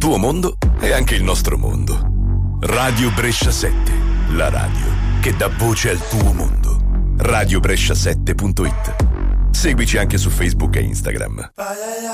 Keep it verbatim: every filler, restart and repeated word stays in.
tuo mondo è anche il nostro mondo. Radio Brescia sette, la radio che dà voce al tuo mondo. radio brescia sette punto it. Seguici anche su Facebook e Instagram.